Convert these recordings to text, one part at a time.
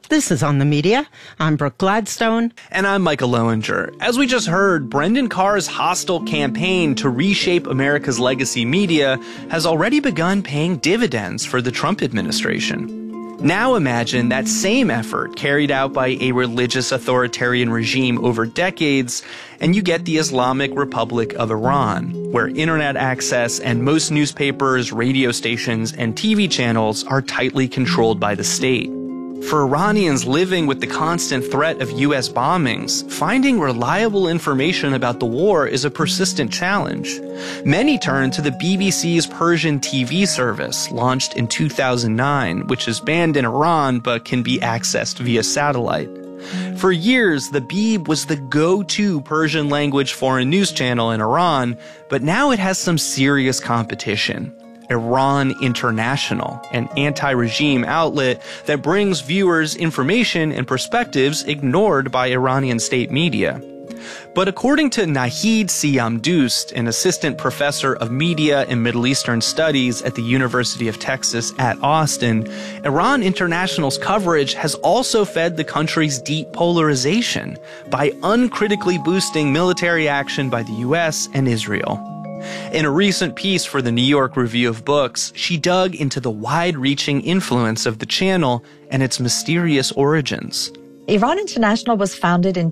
This is On the Media. I'm Brooke Gladstone. And I'm Michael Lowinger. As we just heard, Brendan Carr's hostile campaign to reshape America's legacy media has already begun paying dividends for the Trump administration. Now imagine that same effort carried out by a religious authoritarian regime over decades, and you get the Islamic Republic of Iran, where internet access and most newspapers, radio stations, and TV channels are tightly controlled by the state. For Iranians living with the constant threat of U.S. bombings, finding reliable information about the war is a persistent challenge. Many turn to the BBC's Persian TV service, launched in 2009, which is banned in Iran but can be accessed via satellite. For years, the Beeb was the go-to Persian language foreign news channel in Iran, but now it has some serious competition. Iran International, an anti-regime outlet that brings viewers information and perspectives ignored by Iranian state media. But according to Nahid Siam-Doust, an assistant professor of media and Middle Eastern studies at the University of Texas at Austin, Iran International's coverage has also fed the country's deep polarization by uncritically boosting military action by the U.S. and Israel. In a recent piece for the New York Review of Books, she dug into the wide-reaching influence of the channel and its mysterious origins. Iran International was founded in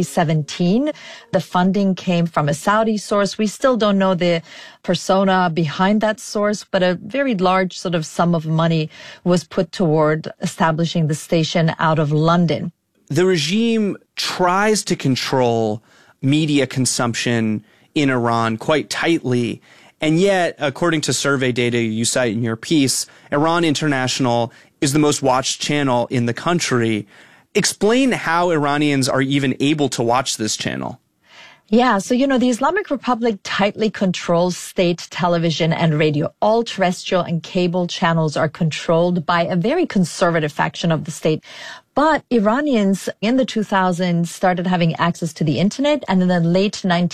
2017. The funding came from a Saudi source. We still don't know the persona behind that source, but a very large sort of sum of money was put toward establishing the station out of London. The regime tries to control media consumption in Iran quite tightly. And yet, according to survey data you cite in your piece, Iran International is the most watched channel in the country. Explain how Iranians are even able to watch this channel. Yeah, so, the Islamic Republic tightly controls state television and radio. All terrestrial and cable channels are controlled by a very conservative faction of the state. But Iranians in the 2000s started having access to the internet, and in the late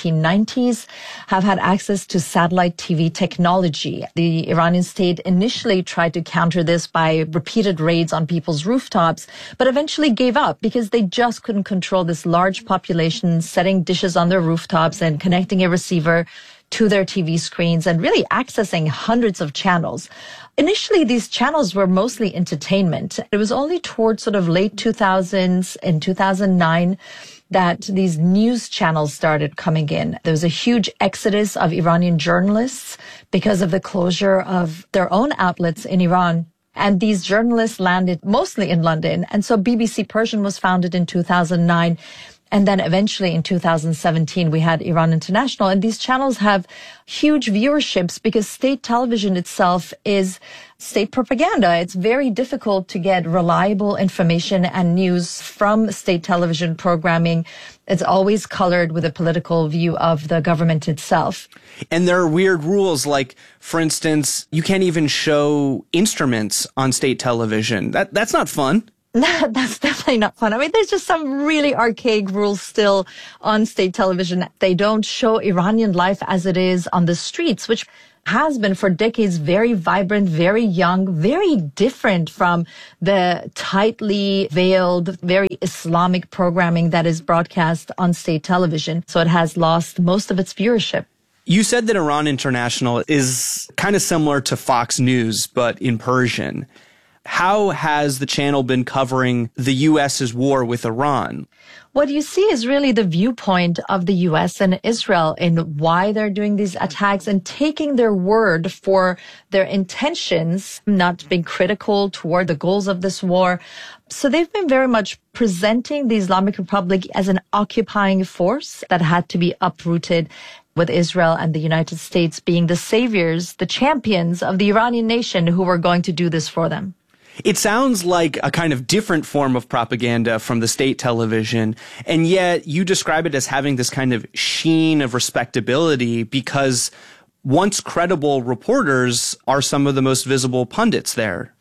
1990s have had access to satellite TV technology. The Iranian state initially tried to counter this by repeated raids on people's rooftops, but eventually gave up because they just couldn't control this large population setting dishes on their rooftops and connecting a receiver to their TV screens and really accessing hundreds of channels. Initially, these channels were mostly entertainment. It was only towards sort of late 2000s and 2009 that these news channels started coming in. There was a huge exodus of Iranian journalists because of the closure of their own outlets in Iran. And these journalists landed mostly in London. And so BBC Persian was founded in 2009. And then eventually in 2017, we had Iran International. And these channels have huge viewerships because state television itself is state propaganda. It's very difficult to get reliable information and news from state television programming. It's always colored with a political view of the government itself. And there are weird rules, like, for instance, you can't even show instruments on state television. That's not fun. That's definitely not fun. I mean, there's just some really archaic rules still on state television. They don't show Iranian life as it is on the streets, which has been for decades very vibrant, very young, very different from the tightly veiled, very Islamic programming that is broadcast on state television. So it has lost most of its viewership. You said that Iran International is kind of similar to Fox News, but in Persian. How has the channel been covering the U.S.'s war with Iran? What you see is really the viewpoint of the U.S. and Israel in why they're doing these attacks and taking their word for their intentions, not being critical toward the goals of this war. So they've been very much presenting the Islamic Republic as an occupying force that had to be uprooted, with Israel and the United States being the saviors, the champions of the Iranian nation who were going to do this for them. It sounds like a kind of different form of propaganda from the state television, and yet you describe it as having this kind of sheen of respectability because once credible reporters are some of the most visible pundits there.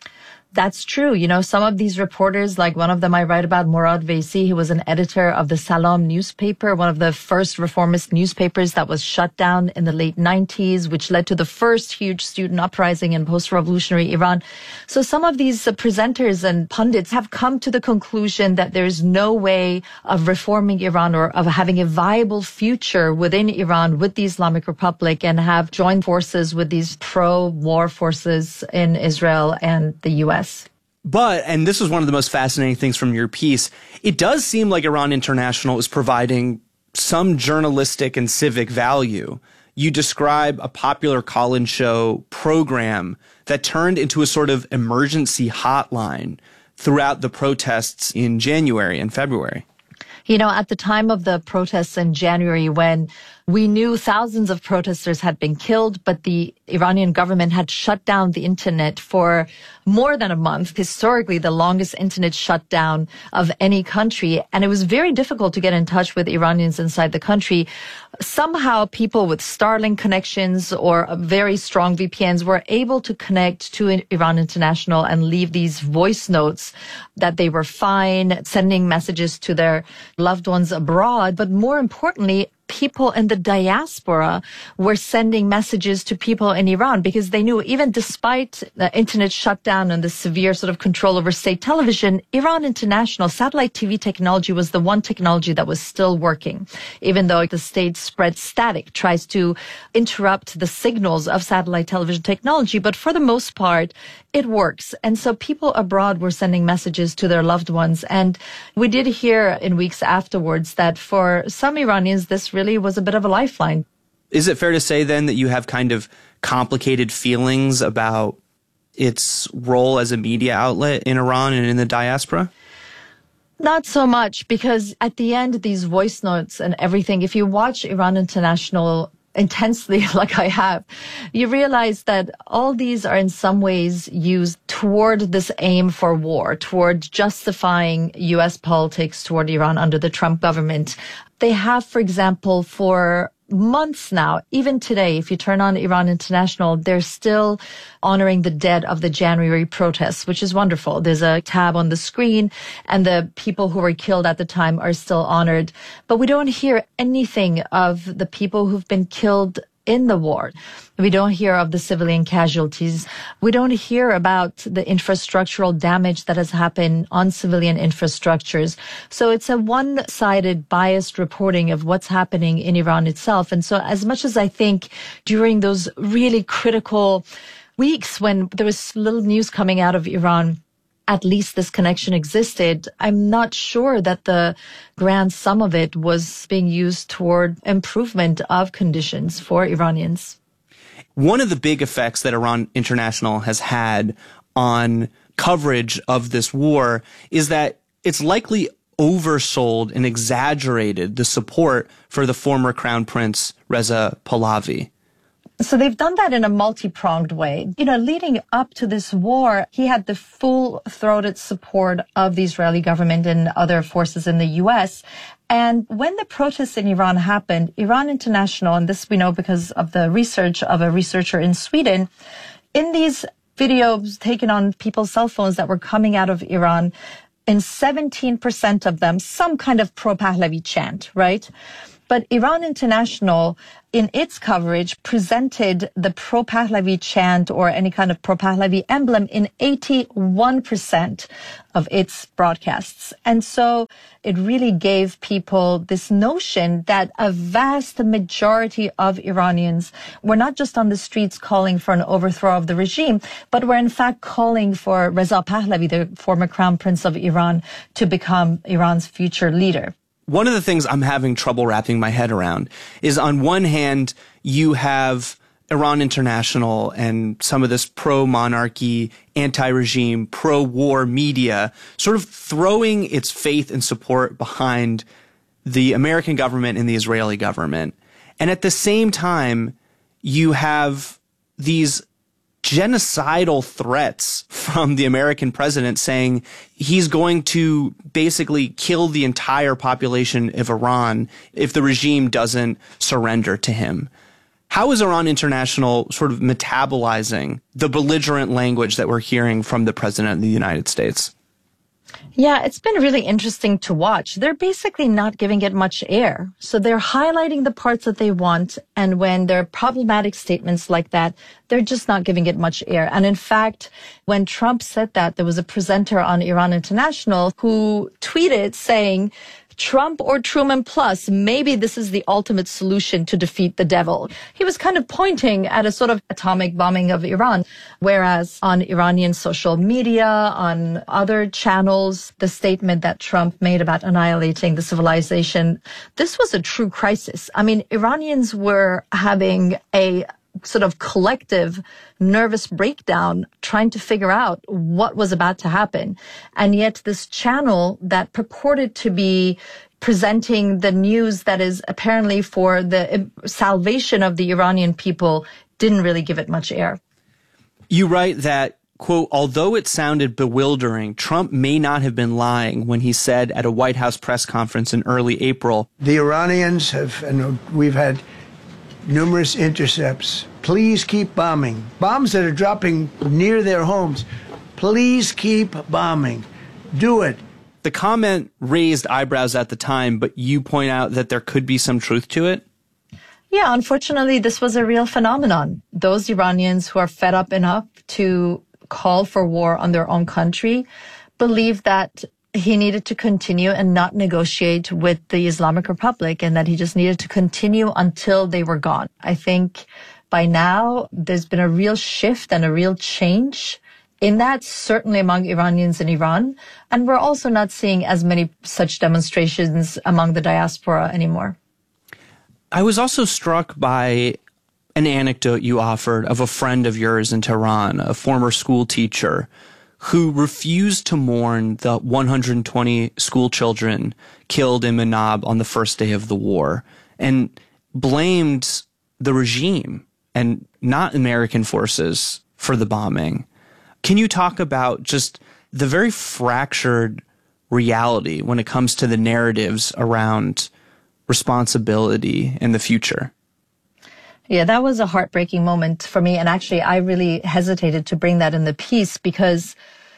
That's true. You know, some of these reporters, like one of them I write about, Murad Vaisi, he was an editor of the Salam newspaper, one of the first reformist newspapers that was shut down in the late 90s, which led to the first huge student uprising in post-revolutionary Iran. So some of these presenters and pundits have come to the conclusion that there's no way of reforming Iran or of having a viable future within Iran with the Islamic Republic, and have joined forces with these pro-war forces in Israel and the U.S. But, and this was one of the most fascinating things from your piece, it does seem like Iran International is providing some journalistic and civic value. You describe a popular call-in show program that turned into a sort of emergency hotline throughout the protests in January and February. You know, at the time of the protests in January, when we knew thousands of protesters had been killed, but the Iranian government had shut down the internet for more than a month, historically the longest internet shutdown of any country. And it was very difficult to get in touch with Iranians inside the country. Somehow people with Starlink connections or very strong VPNs were able to connect to Iran International and leave these voice notes that they were fine, sending messages to their loved ones abroad. But more importantly, people in the diaspora were sending messages to people in Iran, because they knew, even despite the internet shutdown and the severe sort of control over state television, Iran International satellite TV technology was the one technology that was still working, even though the state spread static, tries to interrupt the signals of satellite television technology. But for the most part, it works. And so people abroad were sending messages to their loved ones. And we did hear in weeks afterwards that for some Iranians, this really was a bit of a lifeline. Is it fair to say then that you have kind of complicated feelings about its role as a media outlet in Iran and in the diaspora? Not so much, because at the end, these voice notes and everything, if you watch Iran International intensely like I have, you realize that all these are in some ways used toward this aim for war, toward justifying U.S. politics toward Iran under the Trump government. They have, for example, for months now, even today, if you turn on Iran International, they're still honoring the dead of the January protests, which is wonderful. There's a tab on the screen, and the people who were killed at the time are still honored. But we don't hear anything of the people who've been killed in the war. We don't hear of the civilian casualties. We don't hear about the infrastructural damage that has happened on civilian infrastructures. So it's a one-sided, biased reporting of what's happening in Iran itself. And so as much as I think during those really critical weeks when there was little news coming out of Iran, at least this connection existed, I'm not sure that the grand sum of it was being used toward improvement of conditions for Iranians. One of the big effects that Iran International has had on coverage of this war is that it's likely oversold and exaggerated the support for the former Crown Prince Reza Pahlavi. So they've done that in a multi-pronged way. You know, leading up to this war, he had the full-throated support of the Israeli government and other forces in the U.S. And when the protests in Iran happened, Iran International, and this we know because of the research of a researcher in Sweden, in these videos taken on people's cell phones that were coming out of Iran, in 17% of them, some kind of pro-Pahlavi chant, right? But Iran International, in its coverage, presented the pro-Pahlavi chant or any kind of pro-Pahlavi emblem in 81% of its broadcasts. And so it really gave people this notion that a vast majority of Iranians were not just on the streets calling for an overthrow of the regime, but were in fact calling for Reza Pahlavi, the former crown prince of Iran, to become Iran's future leader. One of the things I'm having trouble wrapping my head around is, on one hand, you have Iran International and some of this pro-monarchy, anti-regime, pro-war media sort of throwing its faith and support behind the American government and the Israeli government. And at the same time, you have these genocidal threats from the American president saying he's going to basically kill the entire population of Iran if the regime doesn't surrender to him. How is Iran International sort of metabolizing the belligerent language that we're hearing from the president of the United States? Yeah, it's been really interesting to watch. They're basically not giving it much air. So they're highlighting the parts that they want. And when there are problematic statements like that, they're just not giving it much air. And in fact, when Trump said that, there was a presenter on Iran International who tweeted saying, Trump or Truman plus, maybe this is the ultimate solution to defeat the devil. He was kind of pointing at a sort of atomic bombing of Iran, whereas on Iranian social media, on other channels, the statement that Trump made about annihilating the civilization, this was a true crisis. I mean, Iranians were having a sort of collective nervous breakdown trying to figure out what was about to happen. And yet this channel that purported to be presenting the news that is apparently for the salvation of the Iranian people didn't really give it much air. You write that, quote, although it sounded bewildering, Trump may not have been lying when he said at a White House press conference in early April, the Iranians have, and we've had numerous intercepts. Please keep bombing. Bombs that are dropping near their homes. Please keep bombing. Do it. The comment raised eyebrows at the time, but you point out that there could be some truth to it. Yeah, unfortunately, this was a real phenomenon. Those Iranians who are fed up enough to call for war on their own country believe that he needed to continue and not negotiate with the Islamic Republic, and that he just needed to continue until they were gone. I think by now there's been a real shift and a real change in that, certainly among Iranians in Iran. And we're also not seeing as many such demonstrations among the diaspora anymore. I was also struck by an anecdote you offered of a friend of yours in Tehran, a former school teacher, who refused to mourn the 120 school children killed in Manab on the first day of the war, and blamed the regime and not American forces for the bombing. Can you talk about just the very fractured reality when it comes to the narratives around responsibility in the future? Yeah, that was a heartbreaking moment for me. And actually, I really hesitated to bring that in the piece because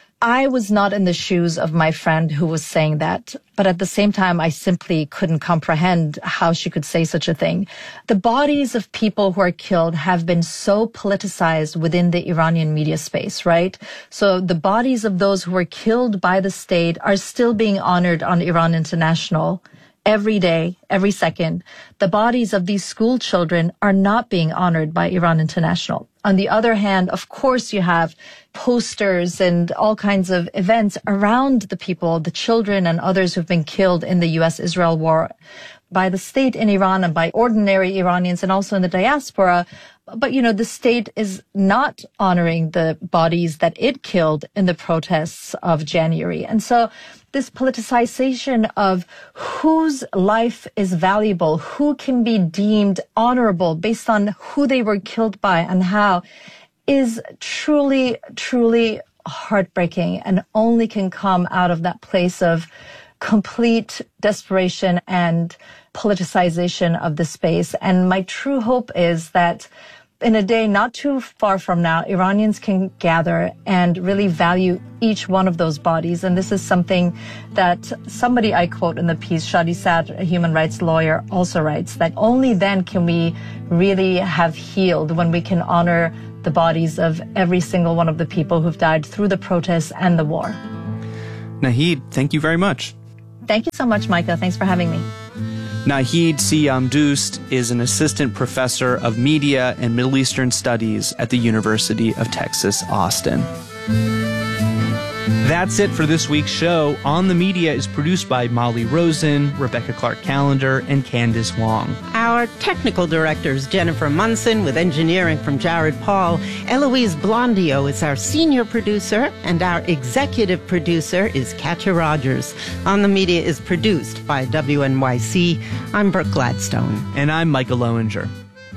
I was not in the shoes of my friend who was saying that. But at the same time, I simply couldn't comprehend how she could say such a thing. The bodies of people who are killed have been so politicized within the Iranian media space, right? So the bodies of those who were killed by the state are still being honored on Iran International every day, every second. The bodies of these school children are not being honored by Iran International. On the other hand, of course, you have posters and all kinds of events around the people, the children and others who've been killed in the U.S.-Israel war by the state in Iran and by ordinary Iranians and also in the diaspora. But, you know, the state is not honoring the bodies that it killed in the protests of January. And so this politicization of whose life is valuable, who can be deemed honorable based on who they were killed by and how, is truly, truly heartbreaking and only can come out of that place of complete desperation and politicization of the space. And my true hope is that in a day not too far from now, Iranians can gather and really value each one of those bodies. And this is something that somebody I quote in the piece, Shadi Sadr, a human rights lawyer, also writes, that only then can we really have healed, when we can honor the bodies of every single one of the people who've died through the protests and the war. Nahid, thank you very much. Thank you so much, Micah. Thanks for having me. Nahid Siam Doost is an assistant professor of media and Middle Eastern studies at the University of Texas, Austin. That's it for this week's show. On the Media is produced by Molly Rosen, Rebecca Clark-Callender, and Candace Wong. Our technical director is Jennifer Munson, with engineering from Jared Paul. Eloise Blondio is our senior producer, and our executive producer is Katya Rogers. On the Media is produced by WNYC. I'm Brooke Gladstone. And I'm Michael Lowinger.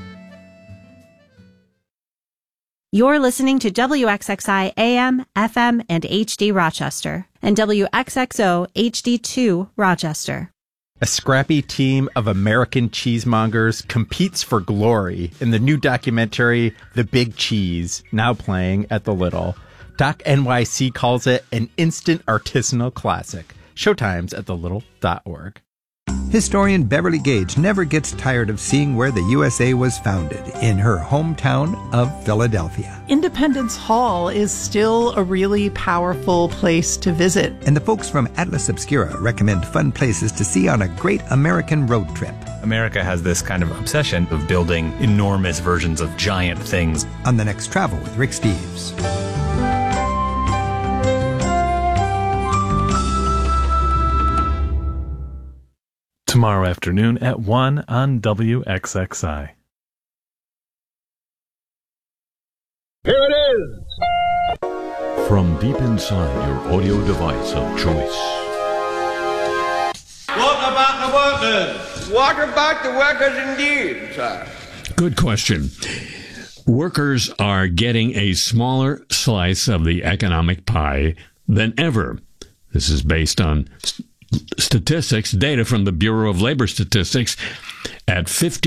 You're listening to WXXI AM, FM, and HD Rochester, and WXXO HD2 Rochester. A scrappy team of American cheesemongers competes for glory in the new documentary, The Big Cheese, now playing at the Little. Doc NYC calls it an instant artisanal classic. Showtimes at thelittle.org. Historian Beverly Gage never gets tired of seeing where the USA was founded, in her hometown of Philadelphia. Independence Hall is still a really powerful place to visit. And the folks from Atlas Obscura recommend fun places to see on a great American road trip. America has this kind of obsession of building enormous versions of giant things. On the next Travel with Rick Steves. Tomorrow afternoon at 1 on WXXI. Here it is! From deep inside your audio device of choice. What about the workers? What about the workers indeed, sir? Good question. Workers are getting a smaller slice of the economic pie than ever. This is based on statistics, data from the Bureau of Labor Statistics. At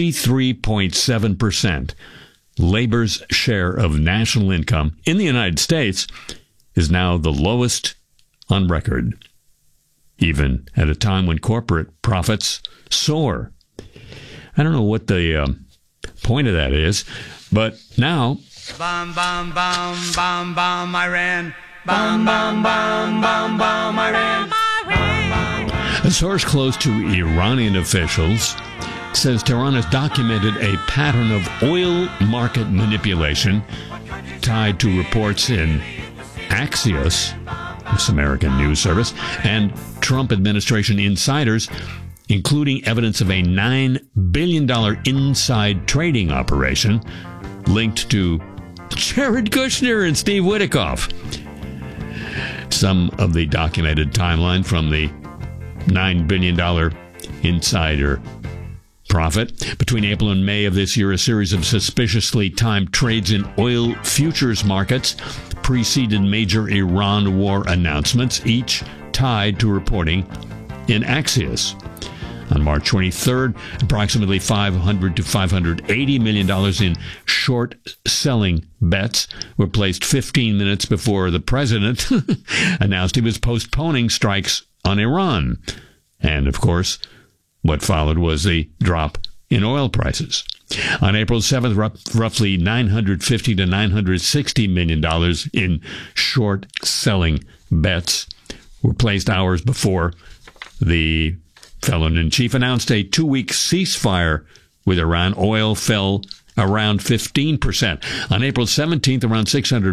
53.7%, labor's share of national income in the United States is now the lowest on record, even at a time when corporate profits soar. I don't know what the point of that is, but now... Bomb, bomb, bomb, bomb, bomb, Iran. Bomb, bomb, bomb, bomb, bomb, Iran. A source close to Iranian officials says Tehran has documented a pattern of oil market manipulation tied to reports in Axios, this American news service, and Trump administration insiders, including evidence of a $9 billion inside trading operation linked to Jared Kushner and Steve Witkoff. Some of the documented timeline from the $9 billion insider profit. Between April and May of this year, a series of suspiciously timed trades in oil futures markets preceded major Iran war announcements, each tied to reporting in Axios. On March 23rd, approximately $500 to $580 million in short selling bets were placed 15 minutes before the president announced he was postponing strikes on Iran. And, of course, what followed was the drop in oil prices. On April 7th, roughly $950 to $960 million in short selling bets were placed hours before the felon-in-chief announced a 2-week ceasefire with Iran. Oil fell around 15%. On April 17th, around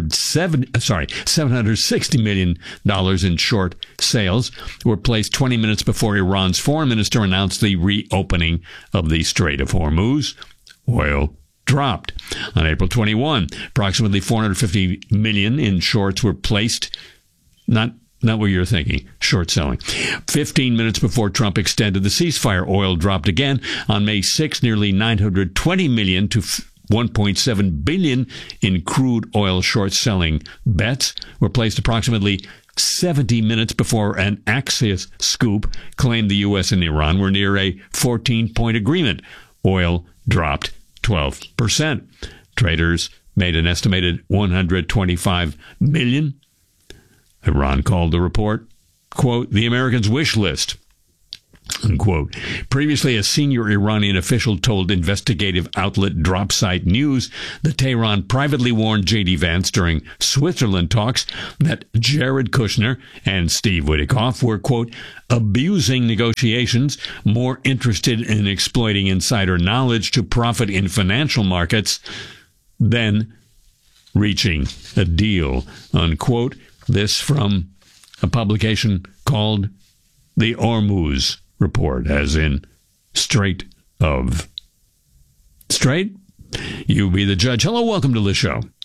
$760 million in short sales were placed 20 minutes before Iran's foreign minister announced the reopening of the Strait of Hormuz. Oil dropped. On April 21, approximately $450 million in shorts were placed, not what you're thinking, short selling. 15 minutes before Trump extended the ceasefire, oil dropped again. On May 6, nearly $920 million to $1.7 billion in crude oil short selling bets were placed approximately 70 minutes before an Axios scoop claimed the U.S. and Iran were near a 14-point agreement. Oil dropped 12%. Traders made an estimated $125 million. Iran called the report, quote, the Americans' wish list, unquote. Previously, a senior Iranian official told investigative outlet Dropsite News that Tehran privately warned J.D. Vance during Switzerland talks that Jared Kushner and Steve Witkoff were, quote, abusing negotiations, more interested in exploiting insider knowledge to profit in financial markets than reaching a deal, unquote. This from a publication called the Hormuz Report, as in Strait of... Strait? You be the judge. Hello, welcome to the show.